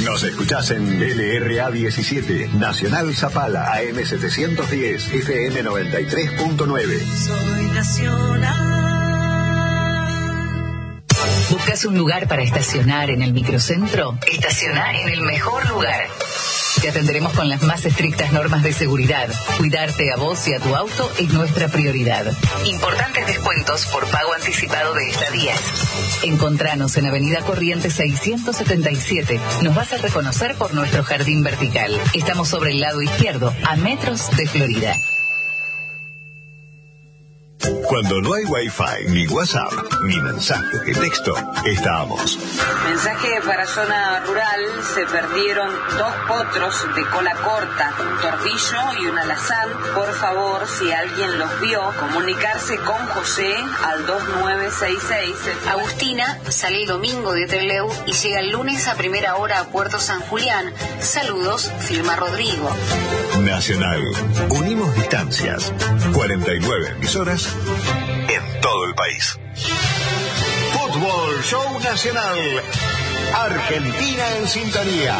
Nos escuchás en LRA 17, Nacional Zapala, AM 710, FM 93.9. Soy Nacional. ¿Buscas un lugar para estacionar en el microcentro? Estaciona en el mejor lugar. Te atenderemos con las más estrictas normas de seguridad. Cuidarte a vos y a tu auto es nuestra prioridad. Importantes descuentos por pago anticipado de estadías. Encontranos en Avenida Corrientes 677. Nos vas a reconocer por nuestro jardín vertical. Estamos sobre el lado izquierdo, a metros de Florida. Cuando no hay Wi-Fi, ni WhatsApp, ni mensaje de texto, estamos. Mensaje para zona rural: se perdieron 2 potros de cola corta, un tordillo y un alazán. Por favor, si alguien los vio, comunicarse con José al 2966. Agustina sale el domingo de Trelew y llega el lunes a primera hora a Puerto San Julián. Saludos, firma Rodrigo. Nacional. Unimos distancias. 49 emisoras en todo el país. Fútbol Show Nacional. Argentina en sintonía.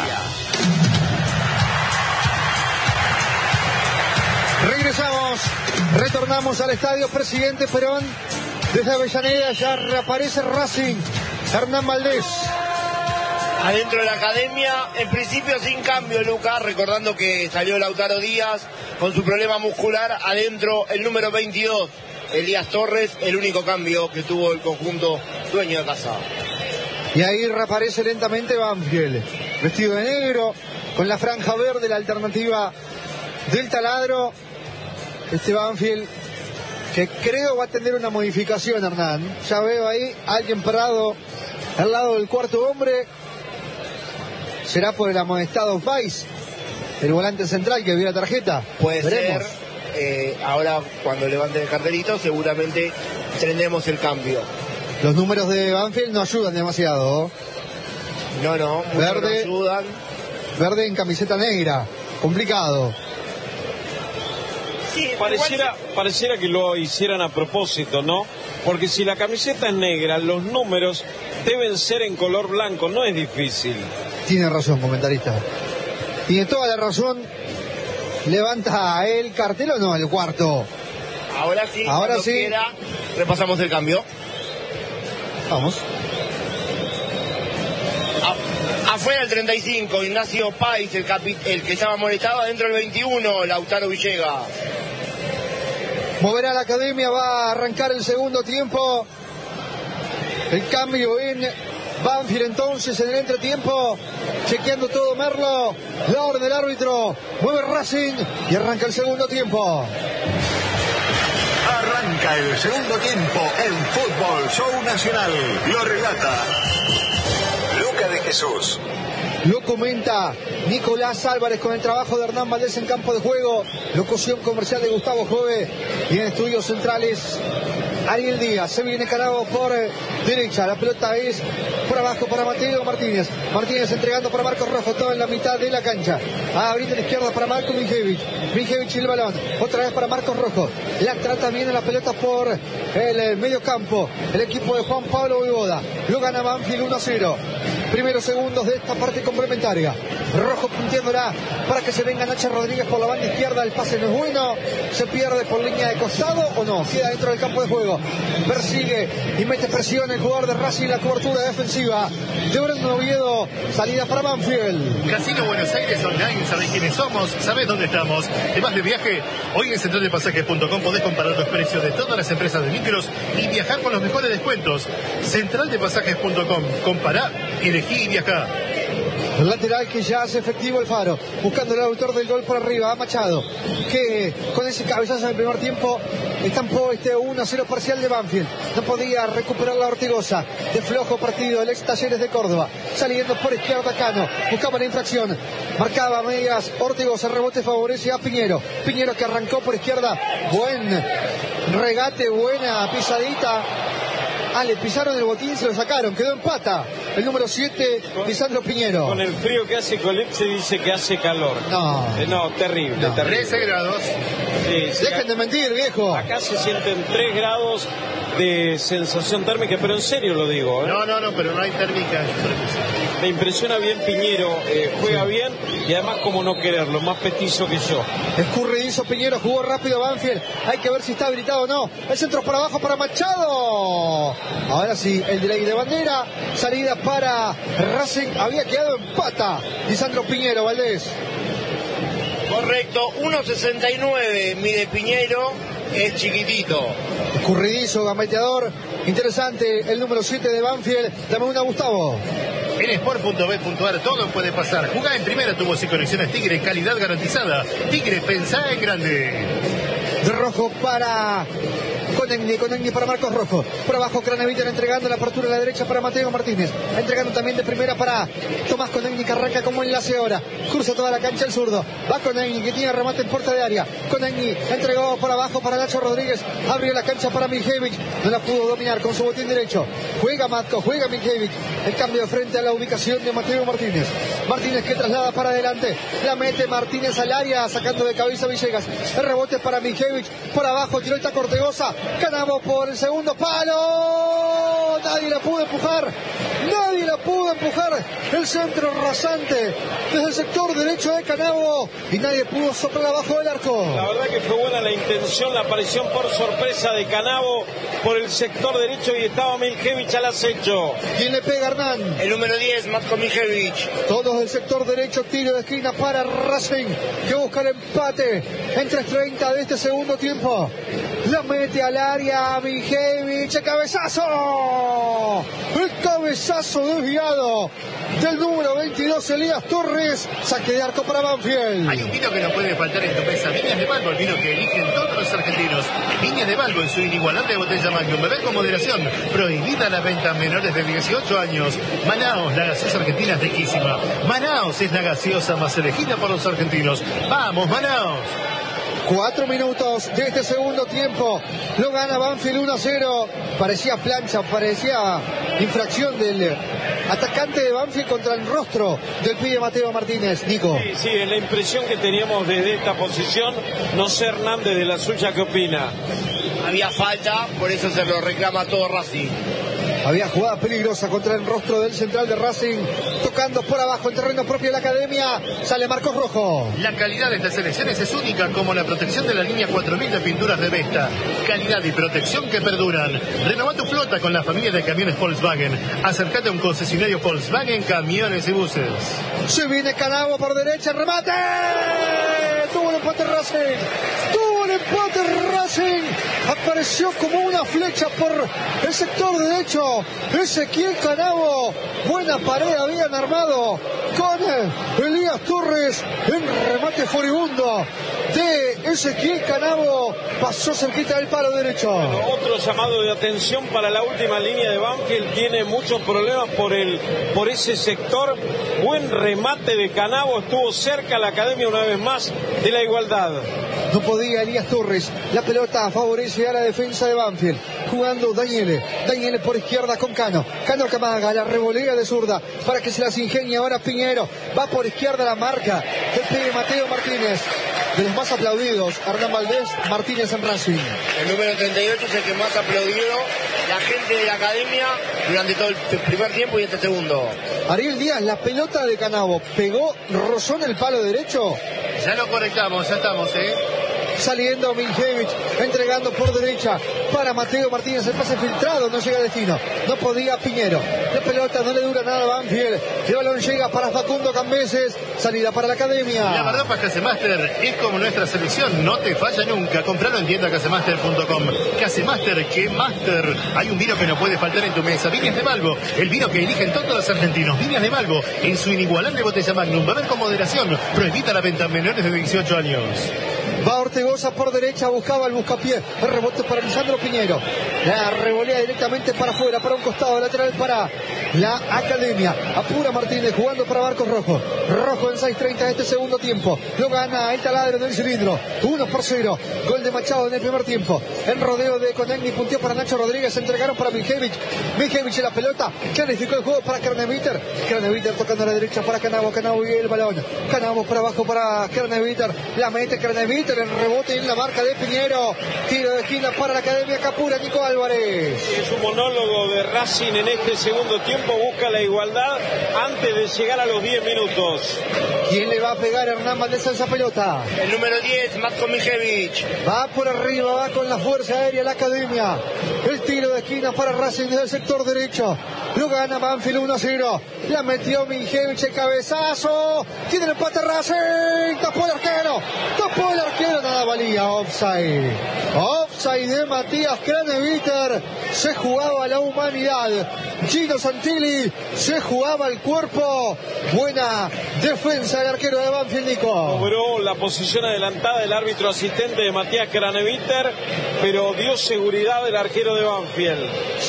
Retornamos al estadio Presidente Perón. Desde Avellaneda ya reaparece Racing. Hernán Valdés. Adentro de la academia, en principio sin cambio, Lucas, recordando que salió Lautaro Díaz con su problema muscular. Adentro el número 22, Elías Torres, el único cambio que tuvo el conjunto dueño de casa. Y ahí reaparece lentamente Banfield, vestido de negro, con la franja verde, la alternativa del taladro. Este Banfield que creo va a tener una modificación, Hernán. Ya veo ahí alguien parado al lado del cuarto hombre. ¿Será por el amonestado Pais, el volante central que vio la tarjeta? Puede Veremos. ser. Ahora, cuando levanten el cartelito, seguramente tendremos el cambio. Los números de Banfield no ayudan demasiado. No, verde, no ayudan. Verde en camiseta negra, complicado. Sí, pareciera que lo hicieran a propósito, ¿no? Porque si la camiseta es negra, los números deben ser en color blanco, no es difícil. Tiene razón, comentarista. Tiene toda la razón. ¿Levanta el cartel o no, el cuarto? Ahora sí, ahora sí. Quiera, repasamos el cambio. Vamos. Afuera el 35, Ignacio Pais, el que estaba molestado. Adentro el 21, Lautaro Villegas. Moverá la academia, va a arrancar el segundo tiempo. El cambio en Banfield entonces en el entretiempo. Chequeando todo Merlo. La orden del árbitro. Mueve Racing y arranca el segundo tiempo. Arranca el segundo tiempo en Fútbol Show Nacional. Lo relata Luca de Jesús. Lo comenta Nicolás Álvarez con el trabajo de Hernán Valdés en campo de juego. Locución comercial de Gustavo Jove. Y en estudios centrales, Ariel Díaz. Se viene Carago por derecha. La pelota es por abajo para Mateo Martínez. Martínez entregando para Marcos Rojo. Todo en la mitad de la cancha. A abrir a la izquierda para Marco Mijevic. Mijevic y el balón. Otra vez para Marcos Rojo. La trata bien en la pelota por el medio campo. El equipo de Juan Pablo Voivoda. Lo gana Banfield 1-0. Primeros segundos de esta parte complementaria. Rojo punteándola para que se venga Nacho Rodríguez por la banda izquierda. El pase no es bueno. Se pierde por línea de costado o no. Queda dentro del campo de juego. Persigue y mete presión el jugador de Racing. La cobertura defensiva de Brandon Oviedo. Salida para Banfield. Casino Buenos Aires Online. ¿Sabés quiénes somos? ¿Sabés dónde estamos? ¿Te vas de viaje? Hoy en centraldepasajes.com podés comparar los precios de todas las empresas de micros y viajar con los mejores descuentos. Centraldepasajes.com. Compará, elegí y viajá. El lateral que ya hace efectivo el Faro, buscando el autor del gol por arriba, a Machado, que con ese cabezazo en el primer tiempo estampó este 1-0 parcial de Banfield. No podía recuperar la Ortigosa. De flojo partido el ex Talleres de Córdoba. Saliendo por izquierda Cano, buscaba la infracción, marcaba medias Ortigosa, rebote favorece a Piñero. Piñero que arrancó por izquierda, buen regate, buena pisadita. Le pisaron el botín, se lo sacaron, quedó en pata. El número 7, Lisandro Piñero. Con el frío que hace Colette se dice que hace calor. No, terrible, no, terrible. 13 grados. Sí, dejen de mentir, viejo. Acá se sienten 3 grados de sensación térmica, pero en serio lo digo. No, pero no hay térmica. Me impresiona bien Piñero, juega bien y además como no quererlo, más petizo que yo. Escurridizo Piñero, jugó rápido Banfield. Hay que ver si está habilitado o no. El centro para abajo para Machado. Ahora sí, el delay de bandera. Salida para Racing. Había quedado en pata Lisandro Piñero, Valdés. Correcto, 1.69 mide Piñero, es chiquitito. Escurridizo, gambeteador. Interesante el número 7 de Banfield. Dame una, Gustavo. En sport.b.ar todo puede pasar. Jugá en primera, tubos y conexiones Tigre, calidad garantizada. Tigre, pensá en grande. De rojo para Conegni para Marcos Rojo. Por abajo Craneviter entregando la apertura a la derecha para Mateo Martínez. Entregando también de primera para Tomás Conegni, que arranca como enlace ahora. Cruza toda la cancha el zurdo. Va Conegni, que tiene remate en puerta de área. Conegni entregó por abajo para Nacho Rodríguez. Abrió la cancha para Miljevic. No la pudo dominar con su botín derecho. Juega Matko, juega Miljevic. El cambio frente a la ubicación de Mateo Martínez. Martínez que traslada para adelante. La mete Martínez al área, sacando de cabeza Villegas. El rebote para Miljevic. Por abajo tiró esta Cortegoza. Canavo por el segundo palo. Nadie la pudo empujar. El centro rasante desde el sector derecho de Canavo. Y nadie pudo soplar abajo del arco. La verdad que fue buena la intención, la aparición por sorpresa de Canavo por el sector derecho y estaba Miljevic al acecho. ¿Quién le pega, Hernán? El número 10, Matko Miljevic. Todos del sector derecho, tiro de esquina para Racing, que busca el empate en 3:30 de este segundo tiempo. La mete al área Miljevic, el cabezazo desviado del número 22, Elías Torres. Saque de arco para Banfield. Hay un vino que no puede faltar en tu mesa. Viñas de Balbo, el vino que eligen todos los argentinos. Viñas de Balbo en su inigualable botella Magnum. Beber con moderación. Prohibida la venta a menores de 18 años. Manaos, la gaseosa argentina es riquísima. Manaos es la gaseosa más elegida por los argentinos. ¡Vamos, Manaos! 4 minutos de este segundo tiempo. Lo gana Banfield 1-0. Parecía plancha, parecía infracción del atacante de Banfield contra el rostro del pibe Mateo Martínez. Nico. Sí, es la impresión que teníamos desde esta posición. No sé, Hernández, de la suya, ¿qué opina? Había falta, por eso se lo reclama todo Racing. Había jugada peligrosa contra el rostro del central de Racing, tocando por abajo en terreno propio de la academia. Sale Marcos Rojo. La calidad de estas selecciones es única, como la protección de la línea 4000 de pinturas de Vesta. Calidad y protección que perduran. Renova tu flota con la familia de camiones Volkswagen. Acércate a un concesionario Volkswagen, camiones y buses. Se viene Canavo por derecha, remate. Tuvo el empate Racing. Apareció como una flecha por el sector derecho. Ezequiel Canavo. Buena pared habían armado con Elías Torres. En remate furibundo de Ezequiel Canavo. Pasó cerquita del palo derecho. Bueno, otro llamado de atención para la última línea de Banfield. Tiene muchos problemas por ese sector. Buen remate de Canavo. Estuvo cerca la academia una vez más de la igualdad. No podía Elías Torres. La pelota favorece a la defensa de Banfield. Jugando Daniele por izquierda con Cano. Cano que amaga la revolea de zurda para que se las ingenie ahora Piñero. Va por izquierda la marca del pibe Mateo Martínez. De los más aplaudidos, Hernán Valdés Martínez en Racing. El número 38 es el que más aplaudió la gente de la academia durante todo el primer tiempo y este segundo. Ariel Díaz, la pelota de Canavo pegó, rozó en el palo derecho. Ya lo conectamos, ya estamos, Saliendo Miljevic, entregando por derecha para Mateo Martínez, el pase filtrado, no llega a destino, no podía Piñero, la pelota no le dura nada a Banfield, el balón llega para Facundo Cambeses, salida para la academia. La verdad para Casemaster es como nuestra selección, no te falla nunca, compralo en tienda casemaster.com. Casemaster, que Master, hay un vino que no puede faltar en tu mesa, Viñas de Balbo, el vino que eligen todos los argentinos, Viñas de Balbo, en su inigualable botella Magnum, beber con moderación, prohibida la venta a menores de 18 años. Va Ortegoza por derecha, buscaba el buscapié. El rebote para Lisandro Piñero. La revolea directamente para afuera, para un costado lateral para la academia. Apura Martínez jugando para Marcos Rojo. Rojo en 6:30 de este segundo tiempo. Lo gana el taladro del cilindro. 1-0. Gol de Machado en el primer tiempo. El rodeo de Conegni punteó para Nacho Rodríguez. Entregaron para Miljevic. Miljevic en la pelota. Clarificó el juego para Craneviter. Craneviter tocando a la derecha para Canavo. Canavo y el balón. Canavo por abajo para Craneviter. La mete Craneviter. Víter en rebote en la marca de Piñero. Tiro de esquina para la Academia Capura, Nico Álvarez. Es un monólogo de Racing en este segundo tiempo. Busca la igualdad antes de llegar a los 10 minutos. ¿Quién le va a pegar a Hernán Valdés a esa pelota? El número 10, Matko Mijevic. Va por arriba, va con la fuerza aérea la Academia. El tiro de esquina para Racing desde el sector derecho. Lo gana Banfield 1-0. La metió Mijevic, el cabezazo. Tiene el empate Racing. Tapó el arquero. Nada valía. Offside. Offside de Matías Craneviter. Se jugaba la humanidad. Gino Santilli se jugaba el cuerpo. Buena defensa del arquero de Banfield, Nico. Logró la posición adelantada del árbitro asistente de Matías Craneviter, pero dio seguridad del arquero de Banfield.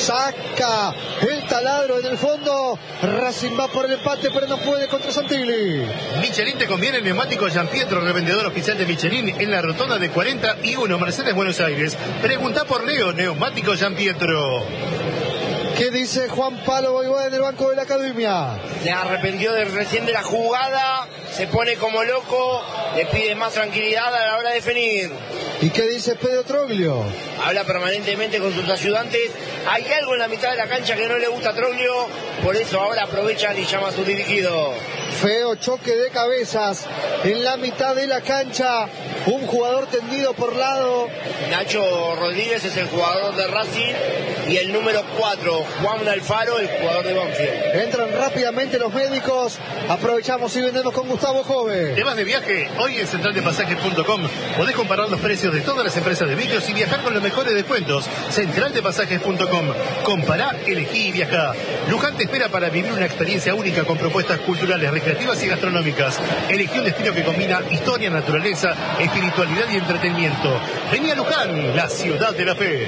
Saca el taladro en el fondo. Racing va por el empate, pero no puede contra Santilli. Michelin te conviene, neumático Gianpietro, revendedor oficial de Michelin en la rotonda de 41 Mercedes, Buenos Aires. Pregunta por Leo, neumático Gianpietro. ¿Qué dice Juan Pablo Voivoda en el banco de la Academia? Se arrepintió recién de la jugada, se pone como loco, le pide más tranquilidad a la hora de definir. ¿Y qué dice Pedro Troglio? Habla permanentemente con sus ayudantes. Hay algo en la mitad de la cancha que no le gusta a Troglio, por eso ahora aprovechan y llama a su dirigido. Feo choque de cabezas en la mitad de la cancha. Un jugador tendido por lado. Nacho Rodríguez es el jugador de Racing y el número 4, Juan Alfaro, el jugador de Banfield. Entran rápidamente los médicos. Aprovechamos y vendemos con Gustavo Jove. ¿Te vas de viaje? Hoy en centraldepasajes.com podés comparar los precios de todas las empresas de micros y viajar con los mejores descuentos. Centraldepasajes.com. Compará, elegí y viajá. Luján te espera para vivir una experiencia única con propuestas culturales, recreativas y gastronómicas. Elegí un destino que combina historia, naturaleza, espiritualidad y entretenimiento. Vení a Luján, la ciudad de la fe.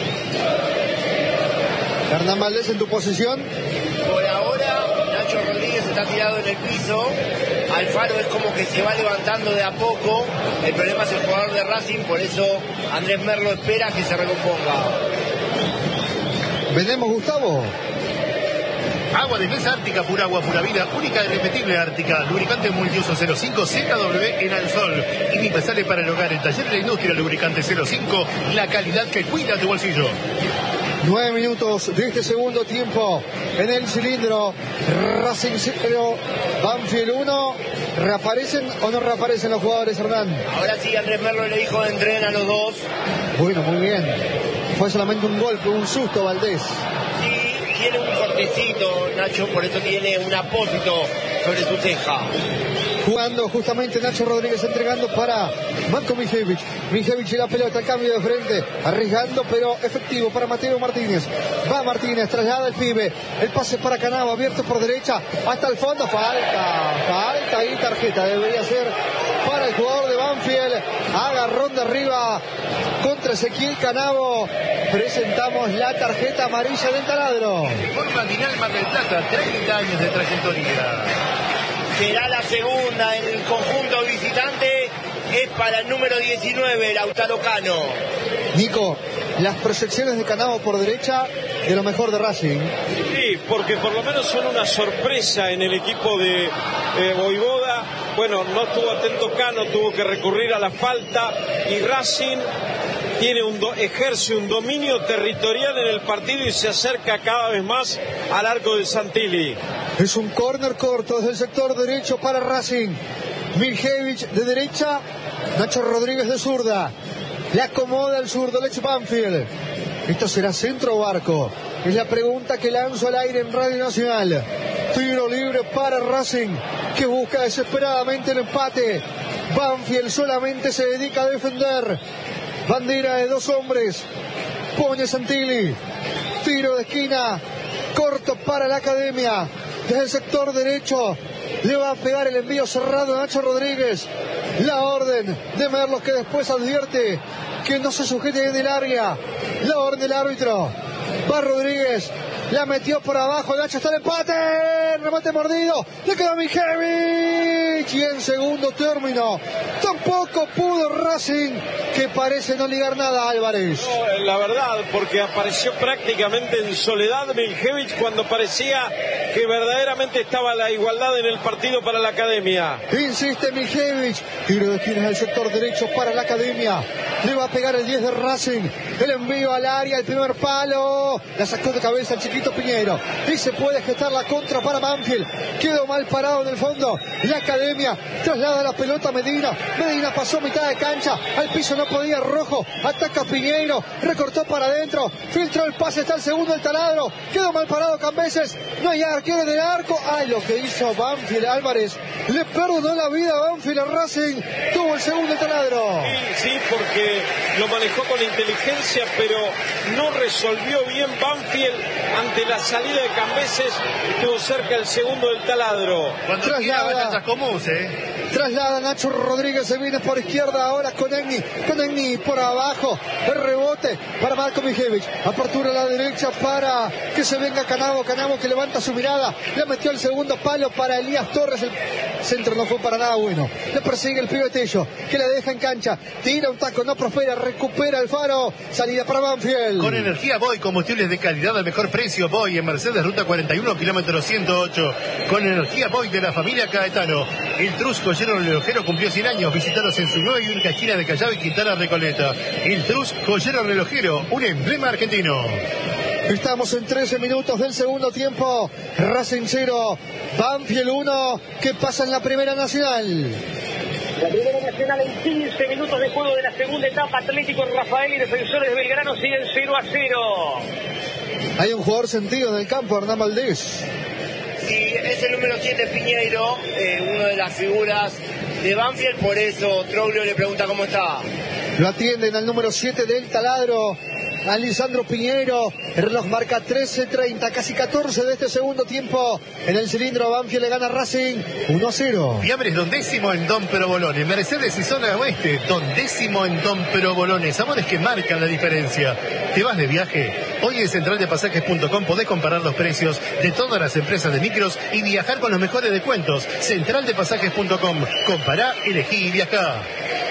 Hernán Valdés en tu posición. Por ahora, Nacho Rodríguez está tirado en el piso. Alfaro es como que se va levantando de a poco. El problema es el jugador de Racing, por eso Andrés Merlo espera que se recomponga. Vendemos, Gustavo. Agua de mesa Ártica, pura agua, pura vida, única y repetible Ártica. Lubricante multiuso 05 ZW en Alsol. Indispensable para el hogar, el taller de la industria, lubricante 05, la calidad que cuida tu bolsillo. 9 minutos de este segundo tiempo en el cilindro. Racing 0, Banfield 1. ¿Reaparecen o no reaparecen los jugadores, Hernán? Ahora sí, Andrés Merlo le dijo de entrenar a los dos. Bueno, muy bien. Fue solamente un golpe, un susto, Valdés. Sí, tiene un cortecito, Nacho, por eso tiene un apósito sobre su ceja. Jugando justamente Nacho Rodríguez, entregando para Matko Mijevic. Mijevic y la pelota, el cambio de frente, arriesgando pero efectivo para Mateo Martínez. Va Martínez, traslada el pibe, el pase para Canavo, abierto por derecha hasta el fondo. Falta y tarjeta, debería ser para el jugador de Banfield. Agarrón de arriba contra Ezequiel Canavo. Presentamos la tarjeta amarilla del taladro. Forma Dinal Mar del Plata, 30 años de trayectoria. Será la segunda en el conjunto visitante, es para el número 19, Lautaro Cano. Nico, las proyecciones de Canavo por derecha, de lo mejor de Racing. Sí, porque por lo menos son una sorpresa en el equipo de Voivoda. Bueno, no estuvo atento Cano, tuvo que recurrir a la falta y Racing ejerce un dominio territorial en el partido y se acerca cada vez más al arco de Santilli. Es un córner corto desde el sector derecho para Racing. Mijevic de derecha, Nacho Rodríguez de zurda. Le acomoda el zurdo, Lech Banfield. ¿Esto será centro o arco? Es la pregunta que lanzo al aire en Radio Nacional. Tiro libre para Racing, que busca desesperadamente el empate. Banfield solamente se dedica a defender. Bandera de dos hombres. Pone Santilli. Tiro de esquina. Corto para la Academia. Desde el sector derecho. Le va a pegar el envío cerrado a Nacho Rodríguez. La orden de Merlos, que después advierte que no se sujete en el área. La orden del árbitro. Va Rodríguez. La metió por abajo. Nacho, está el empate. Remate mordido. Le quedó a Mijevic. Y en segundo término tampoco pudo Racing, que parece no ligar nada a Álvarez. No, la verdad, porque apareció prácticamente en soledad Mijevic cuando parecía que verdaderamente estaba la igualdad en el partido para la Academia. Insiste Miljevich, tiro de esquinas al sector derecho para la Academia. Le va a pegar el 10 de Racing. El envío al área, el primer palo. La sacó de cabeza el chiquito Piñeiro. Y se puede gestar la contra para Banfield. Quedó mal parado en el fondo. La Academia traslada la pelota a Medina. Medina pasó mitad de cancha. Al piso no podía Rojo. Ataca Piñeiro. Recortó para adentro. Filtró el pase. Está el segundo del taladro. Quedó mal parado Cambeses. No hay arquero en el arco. Ay, lo que hizo Banfield. Álvarez le perdonó la vida a Banfield. A Racing tuvo el segundo del taladro. Sí, porque lo manejó con inteligencia, pero no resolvió bien Banfield ante la salida de Cambeses. Estuvo cerca el segundo del taladro. Cuando traslada comunes, traslada Nacho Rodríguez, se viene por izquierda ahora con Egni por abajo, el rebote para Marco Miljevich, apertura a la derecha para que se venga Canavo que levanta su mirada, le metió el segundo palo para Elías Torres, el centro no fue para nada bueno, le persigue el pibe Tello, que le deja en cancha, tira un taco, no prospera, recupera el Faro, salida para Banfield. Con energía Boy, combustibles de calidad al mejor precio, Boy en Mercedes, ruta 41, kilómetro 108, con energía Boy de la familia Caetano. El Trus Joyero Relojero cumplió 100 años, visitaros en su nueva y única esquina de Callao y Quintana Recoleta. El Trus Joyero Relojero, un emblema argentino. Estamos en 13 minutos del segundo tiempo. Racing 0, Banfield 1. ¿Qué pasa en la Primera Nacional? La Primera Nacional en 15 minutos de juego de la segunda etapa. Atlético Rafael y Defensores de Belgrano siguen 0-0. Hay un jugador sentido en el campo, Hernán Valdés. Sí, es el número 7 Piñeiro, una de las figuras de Banfield, por eso Troglio le pregunta cómo está. Lo atienden al número 7 del taladro, a Lisandro Piñeiro. El reloj marca 13:30, casi 14 de este segundo tiempo. En el cilindro Banfield le gana Racing 1-0. Fiambres Dondécimo en Don Provolone. Mercedes y zona oeste, Dondécimo en Don Provolone. Sabores que marcan la diferencia. ¿Te vas de viaje? Hoy en centraldepasajes.com podés comparar los precios de todas las empresas de micros y viajar con los mejores descuentos. Centraldepasajes.com. Compará, elegí y viajá.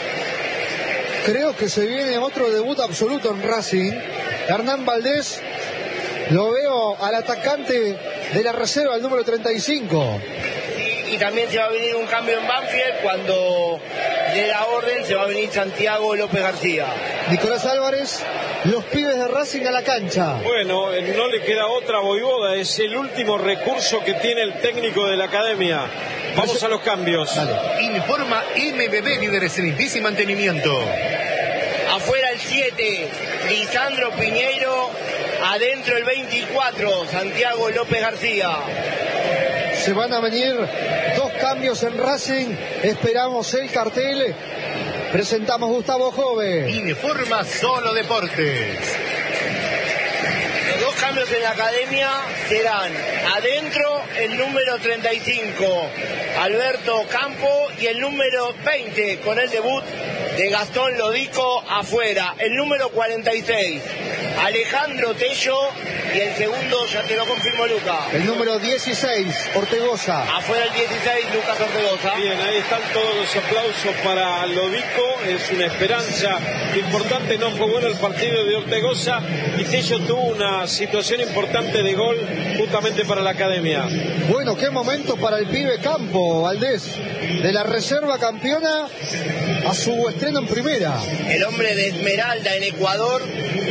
Creo que se viene otro debut absoluto en Racing. Hernán Valdés, lo veo al atacante de la reserva, el número 35. Y también se va a venir un cambio en Banfield cuando de la orden se va a venir Santiago López García. Nicolás Álvarez, los pibes de Racing a la cancha. Bueno, no le queda otra, Voivoda, es el último recurso que tiene el técnico de la Academia. Vamos a los cambios. Dale. Informa MBB, líderes en limpieza y mantenimiento. Afuera el 7, Lisandro Piñeiro. Adentro el 24, Santiago López García. Se van a venir dos cambios en Racing. Esperamos el cartel. Presentamos Gustavo Jove. Informa Solo Deportes. Los dos cambios en la Academia serán adentro el número 35, Alberto Campo, y el número 20 con el debut de Gastón Lodico. Afuera el número 46, Alejandro Tello, y el segundo ya te lo confirmó Luca. El número 16, Ortegoza. Afuera el 16, Lucas Ortegoza. Bien, ahí están todos los aplausos para Lodico, es una esperanza importante. No fue bueno el partido de Ortegoza y Tello tuvo una situación importante de gol justamente para la Academia. Bueno, qué momento para el pibe Campo, Valdés, de la reserva campeona a su estreno en primera. El hombre de Esmeralda en Ecuador,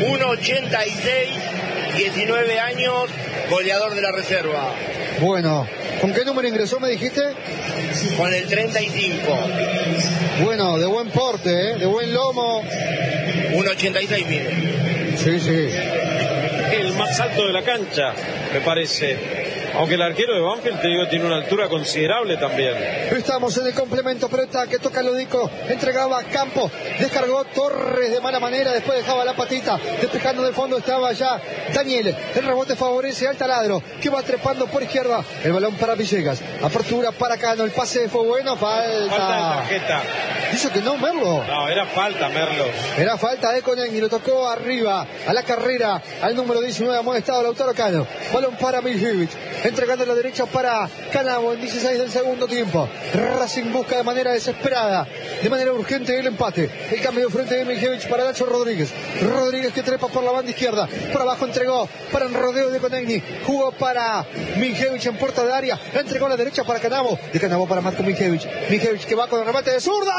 1.86, 19 años, goleador de la reserva. Bueno, ¿con qué número ingresó, me dijiste? Con el 35. Bueno, de buen porte, de buen lomo. 1.86 mide. Sí. El más alto de la cancha, me parece. Aunque el arquero de Banfield, te digo, tiene una altura considerable también. Estamos en el complemento, pelota que toca Lodico, entregaba Campo, descargó Torres de mala manera, después dejaba la patita, despejando del fondo estaba ya Daniel, el rebote favorece al taladro, que va trepando por izquierda, el balón para Villegas, apertura para Cano, el pase fue bueno, falta de tarjeta. Dice que no, Merlo. No, era falta, Merlo. Era falta de Conen y lo tocó arriba, a la carrera, al número 19, amonestado Lautaro Cano, balón para Miljevich, entregando la derecha para Canavo en 16 del segundo tiempo. Racing busca de manera desesperada, de manera urgente el empate. El cambio de frente de Miljevich para Nacho Rodríguez. Rodríguez que trepa por la banda izquierda, por abajo entregó para el rodeo de Konechny, jugó para Miljevich en puerta de área, entregó a la derecha para Canavo, de Canavo para Marco Miljevich. Miljevich que va con el remate de zurda.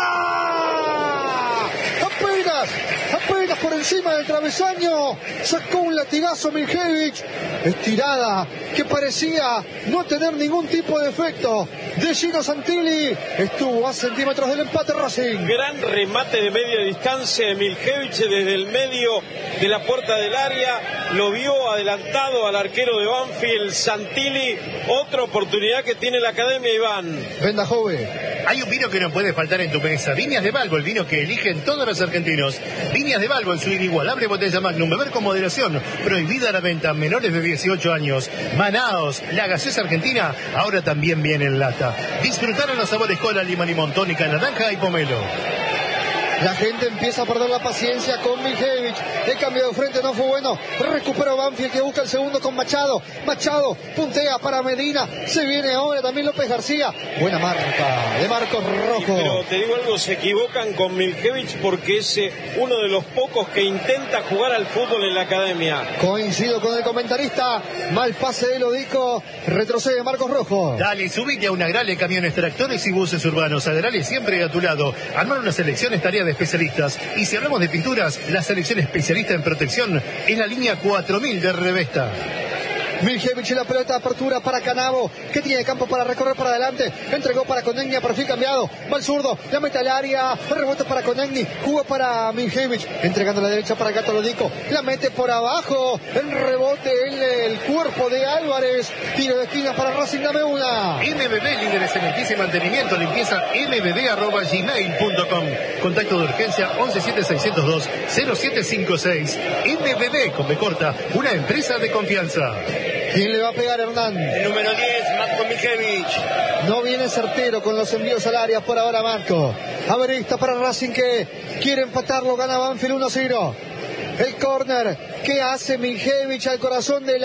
Apenas por encima del travesaño, sacó un latigazo Miljevich, estirada que parecía no tener ningún tipo de efecto de Gino Santilli, estuvo a centímetros del empate Racing. Gran remate de media distancia de Miljevich desde el medio de la puerta del área, lo vio adelantado al arquero de Banfield, Santilli. Otra oportunidad que tiene la Academia, Iván. Venda Jove. Hay un vino que no puede faltar en tu mesa. Viñas de Balbo, el vino que eligen todos los argentinos. Viñas de Balbo en su inigualable botella Magnum. Beber con moderación. Prohibida la venta a menores de 18 años. Manaos, la gaseosa argentina, ahora también viene en lata. Disfrutaron los sabores cola, limón, limón, tónica, naranja y pomelo. La gente empieza a perder la paciencia con Miljevich. El cambio de frente no fue bueno. Recupera Banfield que busca el segundo con Machado. Machado puntea para Medina. Se viene ahora también López García. Buena marca de Marcos Rojo. Pero te digo algo, se equivocan con Miljevich porque es uno de los pocos que intenta jugar al fútbol en la Academia. Coincido con el comentarista. Mal pase de Lodico. Retrocede Marcos Rojo. Dale, subite a una Agrale, camiones, tractores y buses urbanos. Agrale siempre a tu lado. Armar una selección es tarea de especialistas. Y si hablamos de pinturas, la selección especialista en protección es la línea 4000 de Revesta. Miljevich la pelota de apertura para Canavo, que tiene campo para recorrer para adelante, entregó para Konechny, perfil cambiado, va al zurdo, la mete al área, rebote para Konechny, jugó para Miljevich, entregando a la derecha para Gato Lodico, la mete por abajo, el rebote en el cuerpo de Álvarez, tiro de esquina para Racing, dame una. MBB, líderes en limpieza y mantenimiento, limpieza mbb@gmail.com, contacto de urgencia 117602-0756, MBB con B corta, una empresa de confianza. ¿Quién le va a pegar, Hernán? El número 10, Marco Miljevich. No viene certero con los envíos al área por ahora Marco. Averista para Racing que quiere empatarlo, gana Banfield 1-0. El córner que hace Miljevich al corazón del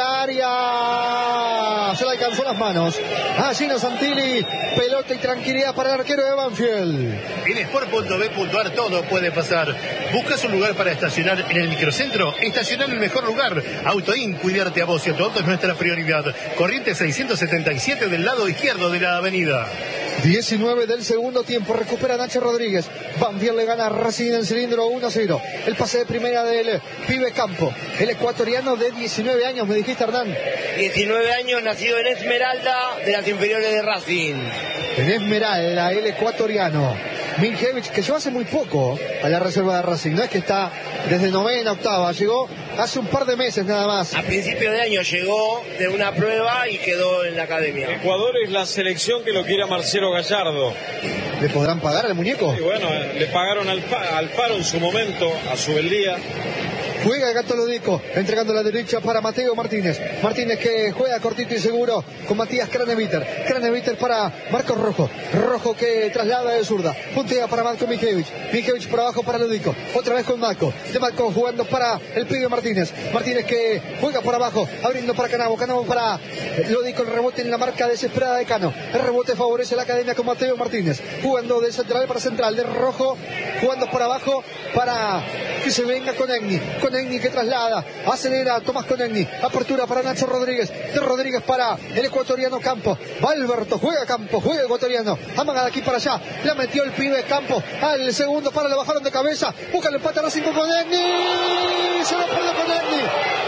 área. Se le alcanzó las manos a Gino Santilli. Pelota y tranquilidad para el arquero de Banfield. En sport.b.ar todo puede pasar. ¿Buscas un lugar para estacionar en el microcentro? Estacionar en el mejor lugar. Autoin, cuidarte a vos y a tu auto es nuestra prioridad. Corriente 677 del lado izquierdo de la avenida. 19 del segundo tiempo, recupera Nacho Rodríguez. Banfield le gana a Racing en el cilindro 1-0. El pase de primera del pibe Campo, el ecuatoriano de 19 años, me dijiste, Hernán. 19 años, nacido en Esmeralda, de las inferiores de Racing. En Esmeralda, el ecuatoriano. Miljevich, que llegó hace muy poco a la reserva de Racing, no es que está desde novena, octava, llegó hace un par de meses nada más. A principio de año llegó de una prueba y quedó en la Academia. Ecuador es la selección que lo quiere a Marcelo Gallardo. ¿Le podrán pagar al muñeco? Y bueno, le pagaron al Faro en su momento, a su Beldía. Juega el Gato Lodico, entregando la derecha para Mateo Martínez. Martínez que juega cortito y seguro con Matías Craneviter. Craneviter para Marcos Rojo. Rojo que traslada de zurda. Puntea para Marco Miljevich. Miljevich por abajo para Lodico. Otra vez con Marco. De Marco jugando para el pibe Martínez. Martínez que juega por abajo, abriendo para Canavo. Canavo para Lodico. El rebote en la marca desesperada de Cano. El rebote favorece a la Academia con Mateo Martínez. Jugando de central para central. De Rojo jugando por abajo para que se venga Konechny. Konechny que traslada, acelera Tomás Konechny, apertura para Nacho Rodríguez, de Rodríguez para el ecuatoriano Campo, va Alberto, juega Campo, juega ecuatoriano, amaga de aquí para allá, la metió el pibe Campo, al segundo para, le bajaron de cabeza, busca el empate a Racing con Konechny, se lo perdió Konechny,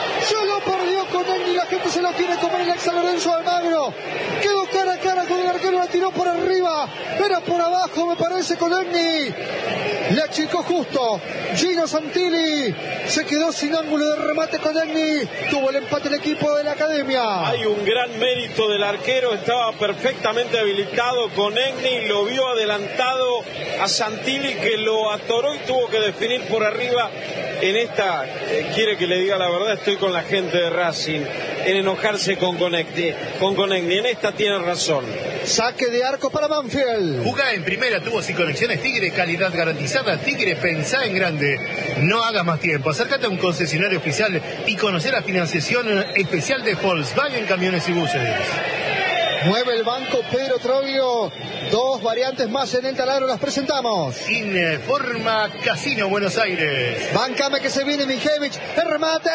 la gente se lo quiere comer el ex San Lorenzo de Almagro, quedó cara a cara con el arquero, la tiró por arriba, era por abajo me parece Konechny, le achicó justo, Gino Santilli, se quedó sin ángulo de remate Konechny, tuvo el empate el equipo de la Academia. Hay un gran mérito del arquero, estaba perfectamente habilitado Konechny, lo vio adelantado a Santilli que lo atoró y tuvo que definir por arriba. En esta, quiere que le diga la verdad, estoy con la gente de Racing. en enojarse con Conegni. En esta tiene razón. Saque de arco para Banfield. Jugá en primera, tubos y conexiones Tigre, calidad garantizada. Tigre, pensá en grande. No hagas más tiempo. Acércate a un concesionario oficial y conocer la financiación especial de Volkswagen Camiones y Buses. Mueve el banco Pedro Troglio. 2 variantes más en el taladro, las presentamos. Informa Casino Buenos Aires. Bancame que se viene Mijevich. El remate.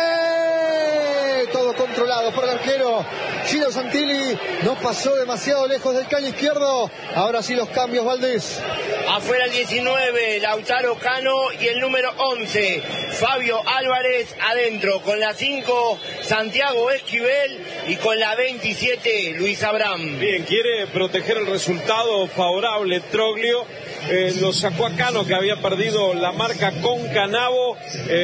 Todo controlado por el arquero Gino Santilli. No pasó demasiado lejos del caño izquierdo. Ahora sí los cambios, Valdés. Afuera el 19, Lautaro Cano, y el número 11, Fabio Álvarez. Adentro con la 5, Santiago Esquivel, y con la 27, Luis Abraham. Bien, quiere proteger el resultado favorable Troglio. Lo sacó a Cano, que había perdido la marca con Canavo.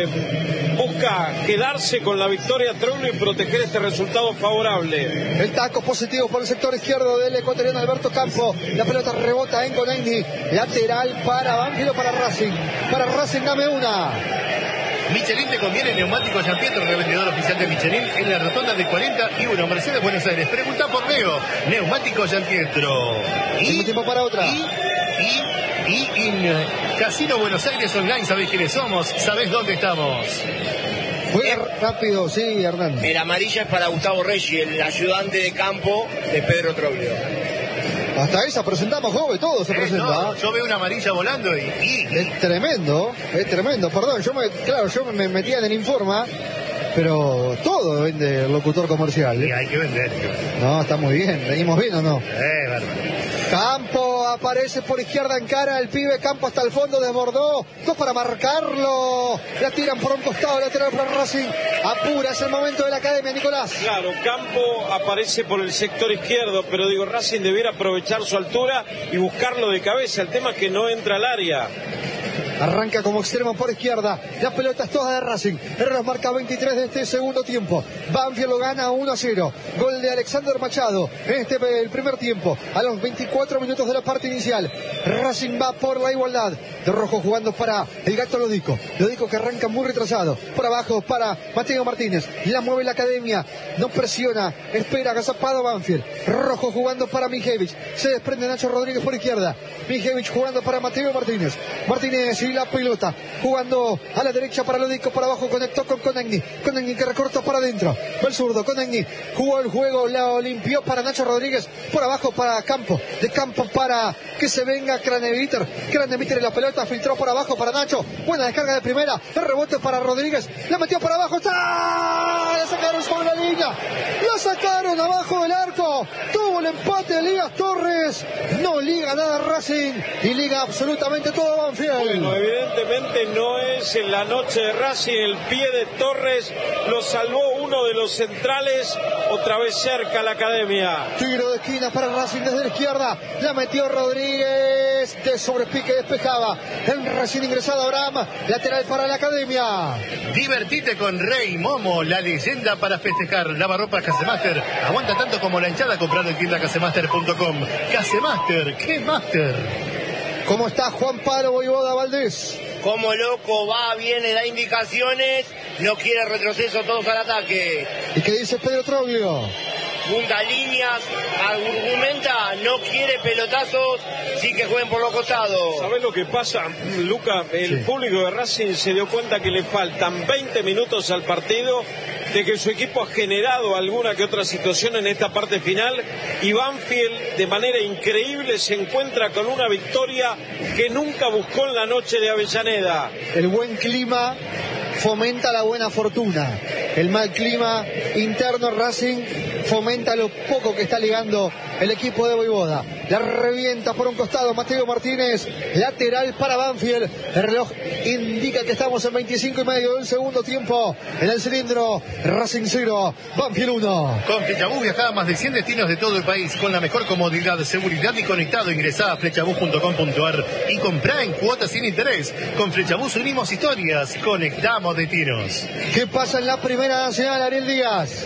Busca quedarse con la victoria Troglio y proteger este resultado favorable. El taco positivo por el sector izquierdo del ecuatoriano Alberto Campo. La pelota rebota en Conegni. Lateral para Banfield o para Racing. Para Racing, dame una. Michelin te conviene, neumático Gianpietro, revendedor oficial de Michelin en la rotonda de 41, Mercedes, Buenos Aires. Pregunta por Leo, neumático Gianpietro. Y tiempo para otra. Y en Casino Buenos Aires Online, ¿sabés quiénes somos? ¿Sabés dónde estamos? Fue rápido, sí, Hernán. El amarilla es para Gustavo Reggi, el ayudante de campo de Pedro Troglio. Hasta esa presentamos, joven, todo se presenta. No, yo veo una amarilla volando y... Es tremendo. Perdón, yo me metía en el Informa, pero todo vende el locutor comercial. Sí, hay que vender. No, está muy bien. ¿Venimos bien o no? Bárbaro. Campo aparece por izquierda en cara, el pibe Campo hasta el fondo, desbordó, 2 para marcarlo, la tiran por un costado, lateral para Racing, apura, es el momento de la academia, Nicolás. Claro, Campo aparece por el sector izquierdo, pero digo, Racing debiera aprovechar su altura y buscarlo de cabeza, el tema es que no entra al área. Arranca como extremo por izquierda. La pelota es toda de Racing. El reloj marca 23 de este segundo tiempo. Banfield lo gana 1-0. Gol de Alexander Machado en el primer tiempo. A los 24 minutos de la parte inicial. Racing va por la igualdad. De rojo jugando para el Gato Lodico. Lodico que arranca muy retrasado. Por abajo para Mateo Martínez. La mueve la academia. No presiona. Espera agazapado Banfield. Rojo jugando para Mijevich. Se desprende Nacho Rodríguez por izquierda. Mijevich jugando para Mateo Martínez. Martínez y la pelota jugando a la derecha para Lodico, por abajo conectó con Conegni que recorta para adentro, el zurdo Conegni jugó el juego, la limpió para Nacho Rodríguez, por abajo para Campo, de Campo para que se venga Craneviter y la pelota filtró por abajo para Nacho, buena descarga de primera, el rebote para Rodríguez, la metió por abajo, ¡está! La sacaron sobre la línea, la sacaron abajo del arco, tuvo el empate de Elías Torres, no liga nada Racing y liga absolutamente todo Banfield. Bueno, evidentemente no es en la noche de Racing, el pie de Torres lo salvó uno de los centrales, otra vez cerca la academia. Tiro de esquina para Racing desde la izquierda, la metió Rodríguez, de sobrepique despejaba, el recién ingresado Abraham, lateral para la academia. Divertite con Rey Momo, la leyenda para festejar. Lavarropas Casemaster, aguanta tanto como la hinchada, comprando en tiendacasemaster.com. Casemaster, ¿qué Master? ¿Cómo está Juan Pablo Voivoda Valdés? Como loco, va, viene, da indicaciones, no quiere retroceso, todos al ataque. ¿Y qué dice Pedro Troglio? Punta líneas, argumenta, no quiere pelotazos, sí que jueguen por los costados. ¿Sabés lo que pasa, Luca? El público de Racing se dio cuenta que le faltan 20 minutos al partido, de que su equipo ha generado alguna que otra situación en esta parte final, y Banfield de manera increíble se encuentra con una victoria que nunca buscó en la noche de Avellaneda. El buen clima fomenta la buena fortuna. El mal clima interno Racing fomenta lo poco que está ligando el equipo de Voivoda. La revienta por un costado Mateo Martínez, lateral para Banfield. El reloj indica que estamos en 25 y medio del segundo tiempo. En el cilindro, Racing 0, Banfield 1. Con Flechabús viajá a más de 100 destinos de todo el país con la mejor comodidad, seguridad y conectado. Ingresá a flechabús.com.ar y comprá en cuotas sin interés. Con Flechabús unimos historias, conectamos destinos. ¿Qué pasa en la Primera Nacional, Ariel Díaz?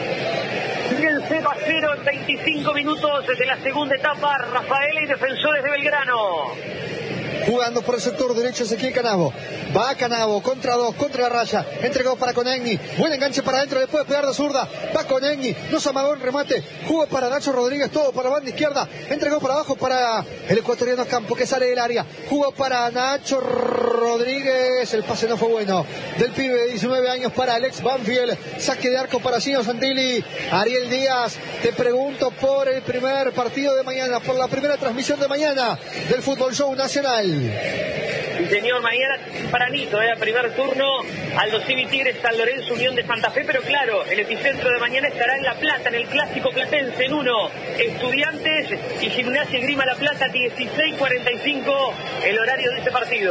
Siguen 0-0 en 25 minutos de la segunda etapa, Rafael y Defensores de Belgrano. Jugando por el sector derecho Ezequiel Canavo. Va Canavo contra dos, contra la raya. Entregó para Conegni. Buen enganche para adentro, le puede pegar de zurda. Va Conegni, no se amagó en remate. Jugó para Nacho Rodríguez, todo para la banda izquierda. Entregó para abajo para el ecuatoriano Campo, que sale del área. Jugó para Nacho Rodríguez. El pase no fue bueno. Del pibe de 19 años para Alex Banfield. Saque de arco para Gino Santilli. Ariel Díaz, te pregunto por el primer partido de mañana, por la primera transmisión de mañana del Fútbol Show Nacional. Sí, señor, mañana tempranito, primer turno, Aldo Civi Tigres, San Lorenzo, Unión de Santa Fe, pero claro, el epicentro de mañana estará en La Plata, en el Clásico Platense, en 1, Estudiantes y Gimnasia y Grima La Plata, 16:45, el horario de este partido.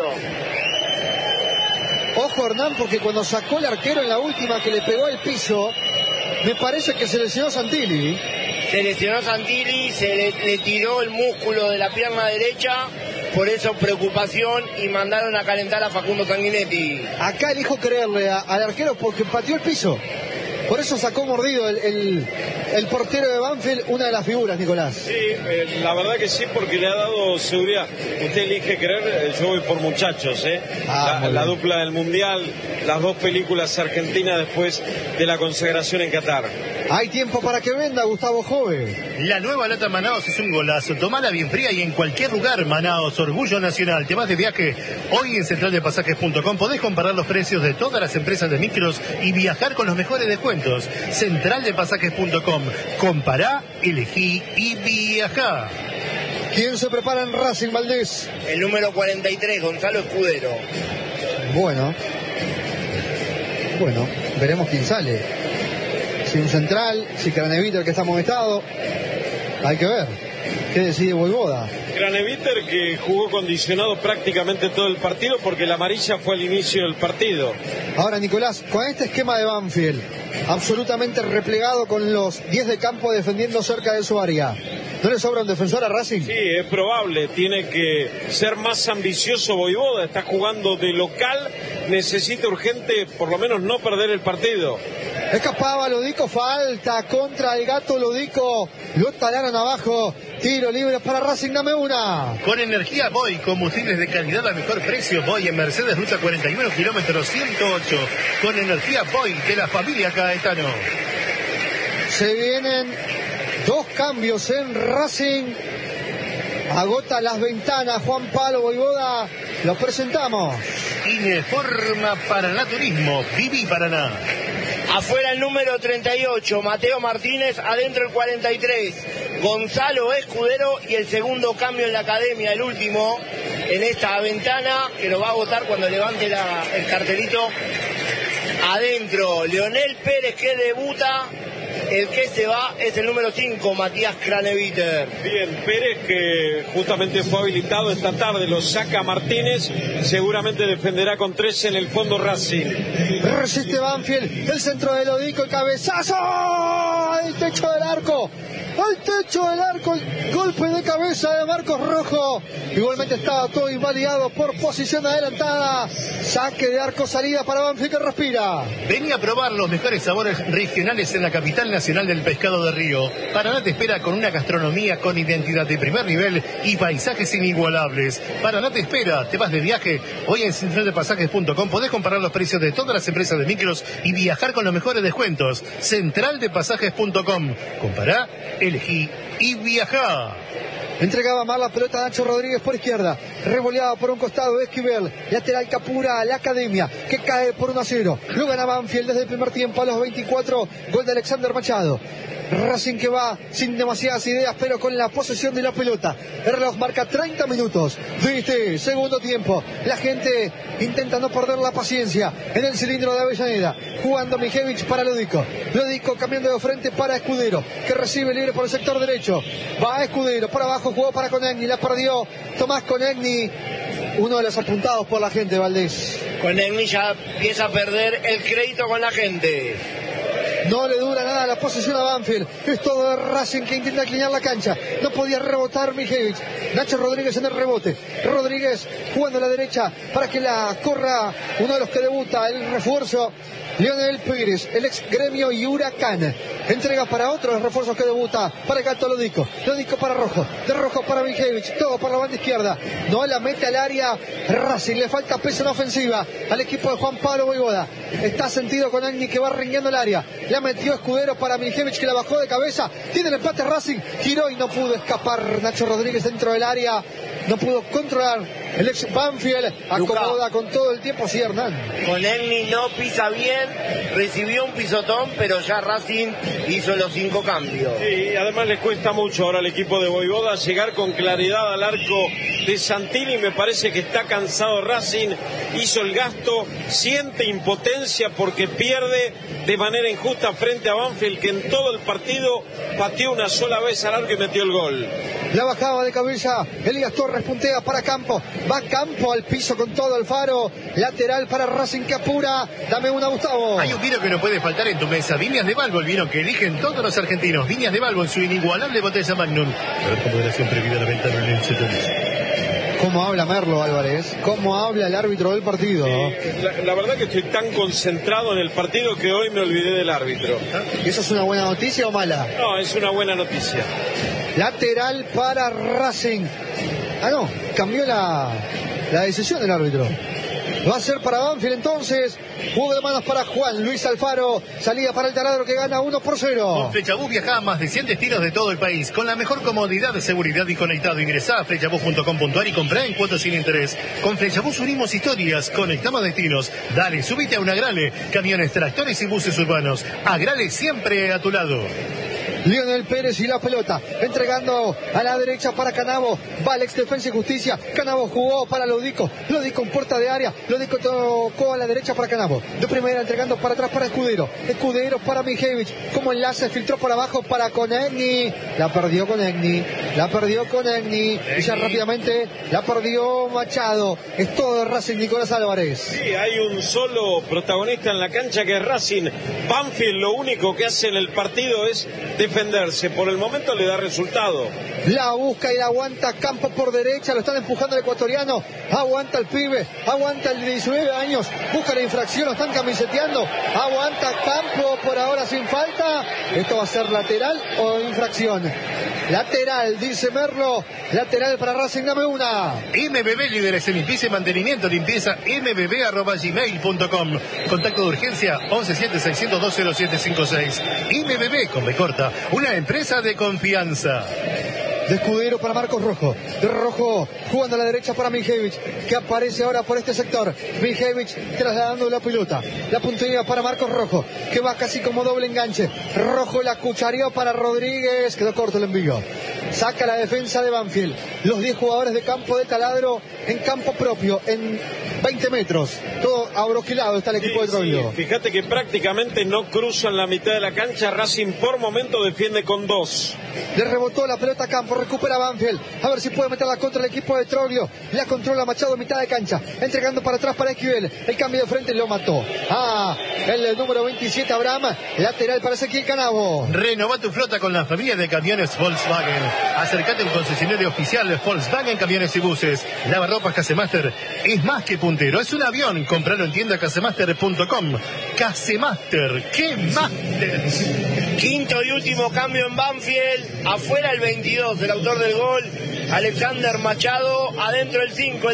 Ojo, Hernán, porque cuando sacó el arquero en la última que le pegó el piso, me parece que se lesionó Santilli. Se lesionó Santilli, le tiró el músculo de la pierna derecha, por eso preocupación y mandaron a calentar a Facundo Sanguinetti. Acá elijo creerle al arquero porque pateó el piso. Por eso sacó mordido el portero de Banfield, una de las figuras, Nicolás. Sí, la verdad que sí, porque le ha dado seguridad. Usted elige creer, yo voy por Muchachos, la dupla del Mundial, las dos películas argentinas después de la consagración en Qatar. Hay tiempo para que venda, Gustavo Jove. La nueva lata Manaos es un golazo. Tomala bien fría y en cualquier lugar. Manaos, orgullo nacional. Te vas de viaje. Hoy en centraldepasajes.com podés comparar los precios de todas las empresas de micros y viajar con los mejores descuentos. Centraldepasajes.com. Compará, elegí y viajá. ¿Quién se prepara en Racing, Valdés? El número 43, Gonzalo Escudero. Bueno, veremos quién sale. Si un central, si Craneviter, que está amonestado. Hay que ver. ¿Qué decide Voivoda? Craneviter, que jugó condicionado prácticamente todo el partido porque la amarilla fue al inicio del partido. Ahora, Nicolás, con este esquema de Banfield, absolutamente replegado con los 10 de campo defendiendo cerca de su área, ¿no le sobra un defensor a Racing? Sí, es probable. Tiene que ser más ambicioso Voivoda. Está jugando de local. Necesita urgente, por lo menos, no perder el partido. Escapaba Lodico, falta contra el Gato Lodico. Lo talaron abajo. Tiro libre para Racing, dame una. Con energía Boy, combustibles de calidad a mejor precio. Boy en Mercedes, ruta 41, kilómetro 108. Con energía Boy de la familia Caetano. Se vienen dos cambios en Racing. Agota las ventanas Juan Pablo Voivoda. Los presentamos. Ineforma Paraná Turismo. Viví Paraná. Afuera el número 38, Mateo Martínez. Adentro el 43, Gonzalo Escudero. Y el segundo cambio en la academia, el último en esta ventana, que lo va a votar cuando levante el cartelito. Adentro, Leonel Pérez, que debuta. El que se va es el número 5, Matías Craneviter. Bien, Pérez, que justamente fue habilitado esta tarde, lo saca Martínez, seguramente defenderá con 13 en el fondo Racing. Resiste Banfield, el centro de Lodico, el cabezazo, al techo del arco. Al techo del arco, el golpe de cabeza de Marcos Rojo. Igualmente estaba todo invalidado por posición adelantada. Saque de arco, salida para Banfield, que respira. Vení a probar los mejores sabores regionales en la capital nacional del pescado de río. Paraná te espera con una gastronomía con identidad de primer nivel y paisajes inigualables. Paraná te espera, te vas de viaje. Hoy en centraldepasajes.com podés comparar los precios de todas las empresas de micros y viajar con los mejores descuentos. Centraldepasajes.com. Compará, elegí y viajá. Entregaba mal la pelota a Nacho Rodríguez por izquierda, revoleada por un costado Esquivel, lateral Capura a la academia, que cae por 1-0. Lo gana Banfield desde el primer tiempo a los 24, gol de Alexander Machado. Racing que va sin demasiadas ideas, pero con la posesión de la pelota. El reloj marca 30 minutos de este segundo tiempo. La gente intenta no perder la paciencia en el cilindro de Avellaneda. Jugando Mijevich para Lodico. Lodico cambiando de frente para Escudero, que recibe libre por el sector derecho. Va Escudero, por abajo jugó para Conegni, la perdió Tomás Conegni. Uno de los apuntados por la gente, Valdés. Conegni ya empieza a perder el crédito con la gente. No le dura nada la posesión a Banfield. Es todo de Racing, que intenta inclinar la cancha. No podía rebotar Mijevich. Nacho Rodríguez en el rebote. Rodríguez jugando a la derecha para que la corra uno de los que debuta, el refuerzo, Leonel Pérez, el ex Gremio y Huracán. Entrega para otro de los refuerzos que debuta. Para el Gato Lodico. Lodico para Rojo. De Rojo para Mijevich. Todo por la banda izquierda. No la mete al área. Racing le falta peso en ofensiva al equipo de Juan Pablo Voivoda. Está sentido con Agni que va ringueando el área. La metió Escudero para Mijevich que la bajó de cabeza. Tiene el empate Racing. Giró y no pudo escapar Nacho Rodríguez dentro del área. No pudo controlar el ex Banfield. Acomoda con todo el tiempo. Sí, Hernán. Con Agni no pisa bien. Recibió un pisotón, pero ya Racing hizo los 5 cambios. Sí, además le cuesta mucho ahora al equipo de Voivoda llegar con claridad al arco de Santini. Me parece que está cansado Racing. Hizo el gasto. Siente impotencia porque pierde de manera injusta frente a Banfield, que en todo el partido pateó una sola vez al arco y metió el gol. La bajaba de cabeza Elías Torres, puntea para Campo. Va Campo al piso con todo Alfaro. Lateral para Racing que apura. Dame una, Gustavo. Hay un vino que no puede faltar en tu mesa. Viñas de Balbo, el vino que eligen todos los argentinos. Viñas de Balbo en su inigualable botella Magnum. A ver, con moderación prohibida la venta en el CTS. ¿Cómo habla Merlo Álvarez? ¿Cómo habla el árbitro del partido? La verdad que estoy tan concentrado en el partido que hoy me olvidé del árbitro. ¿Y eso es una buena noticia o mala? No, es una buena noticia. Lateral para Racing. Ah, no, cambió la decisión del árbitro. Va a ser para Banfield entonces. Juego de manos para Juan Luis Alfaro. Salida para el taladro que gana 1-0. Con Flechabús viaja a más de 100 destinos de todo el país. Con la mejor comodidad, seguridad y conectado. Ingresá a flechabús.com.ar y comprá en cuotas sin interés. Con Flechabús unimos historias, conectamos destinos. Dale, subite a un Agrale. Camiones, tractores y buses urbanos. Agrale siempre a tu lado. Lionel Pérez y la pelota, entregando a la derecha para Canavo, va Alex Defensa y Justicia, Canavo jugó para Lodico en puerta de área, Lodico tocó a la derecha para Canavo, de primera entregando para atrás para Escudero para Mijevich, como enlace filtró por abajo para Conegni, la perdió Conegni, y ya rápidamente la perdió Machado. Es todo de Racing, Nicolás Álvarez. Sí, hay un solo protagonista en la cancha que es Racing. Banfield lo único que hace en el partido es defenderse. Por el momento le da resultado. La busca y la aguanta Campo por derecha, lo están empujando el ecuatoriano, aguanta el pibe, aguanta el de 19 años, busca la infracción, lo están camiseteando, aguanta Campo por ahora sin falta. Esto va a ser lateral o infracción. Lateral, dice Merlo, lateral para Racing, dame una. MBB, líderes en limpieza y mantenimiento, limpieza mbb@gmail.com. Contacto de urgencia 117-602-0756. MBB con B corta, una empresa de confianza. De Escudero para Marcos Rojo. De Rojo jugando a la derecha para Mijevich, que aparece ahora por este sector. Mijevich trasladando la pelota. La puntería para Marcos Rojo, que va casi como doble enganche. Rojo la cuchareó para Rodríguez. Quedó corto el envío. Saca la defensa de Banfield. Los 10 jugadores de campo de taladro en campo propio, en 20 metros. Todo abroquilado está el equipo de Troilo. Sí, fíjate que prácticamente no cruzan la mitad de la cancha. Racing por momento defiende con 2. Le rebotó la pelota a Campo, recupera Banfield. A ver si puede meterla contra el equipo de Troglio. La controla Machado, mitad de cancha. Entregando para atrás para Esquivel. El cambio de frente lo mató. El número 27, Abraham. Lateral para Ezequiel Canavo. Renova tu flota con la familia de camiones Volkswagen. Acércate a un concesionario oficial de Volkswagen Camiones y Buses. Lavarropas Casemaster es más que puntero, es un avión. Compralo en tienda casemaster.com. Casemaster, ¡qué máster! Quinto y último cambio en Banfield. Afuera el 22, el autor del gol, Alexander Machado. Adentro el 5,